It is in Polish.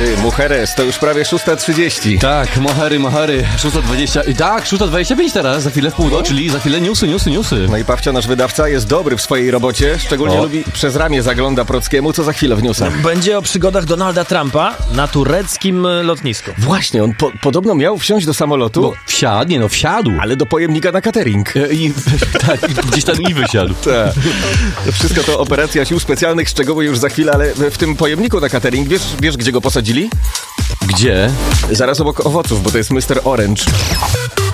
Ty, Mujeres, to już prawie 6:30. Tak, mohery, 6:20. I tak, 6:25 teraz, za chwilę w północ, czyli za chwilę newsy. No i Pawcio, nasz wydawca, jest dobry w swojej robocie, szczególnie lubi przez ramię zagląda Prockiemu, co za chwilę w newsach. Będzie o przygodach Donalda Trumpa na tureckim lotnisku. Właśnie, on podobno miał wsiąść do samolotu, Wsiadł. ale do pojemnika na catering. Tak, gdzieś tam i wysiadł. Tak. Wszystko to operacja sił specjalnych, szczegóły już za chwilę, ale w tym pojemniku na catering, wiesz gdzie go posadzili? Gdzie? Zaraz obok owoców, bo to jest Mr. Orange.